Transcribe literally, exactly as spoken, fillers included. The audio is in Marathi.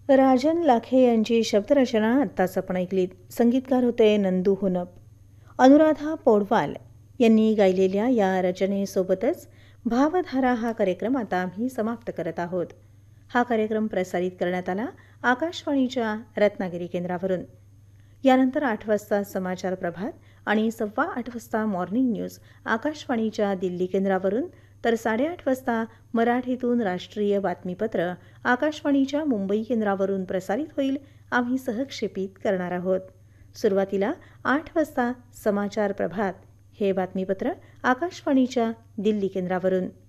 राजन लाखे यांची शब्दरचना आत्ताच आपण ऐकलीत. संगीतकार होते नंदू हुनप. अनुराधा पौडवाल यांनी गायलेल्या या रचनेसोबतच भावधारा हा कार्यक्रम आता आम्ही समाप्त करत आहोत. हा कार्यक्रम प्रसारित करण्यात आला आकाशवाणीच्या रत्नागिरी केंद्रावरून. यानंतर आठ वाजता समाचार प्रभात आणि सव्वा आठ वाजता मॉर्निंग न्यूज आकाशवाणीच्या दिल्ली केंद्रावरून, तर साडेआठ वाजता मराठीतून राष्ट्रीय बातमीपत्र आकाशवाणीच्या मुंबई केंद्रावरून प्रसारित होईल. आम्ही सहक्षेपित करणार आहोत. सुरुवातीला आठ वाजता समाचार प्रभात हे बातमीपत्र आकाशवाणीच्या दिल्ली केंद्रावरून.